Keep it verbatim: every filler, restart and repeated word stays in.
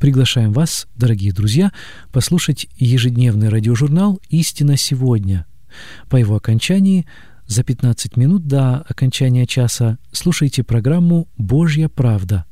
Приглашаем вас, дорогие друзья, послушать ежедневный радиожурнал «Истина сегодня». По его окончании, за пятнадцать минут до окончания часа, слушайте программу «Божья правда».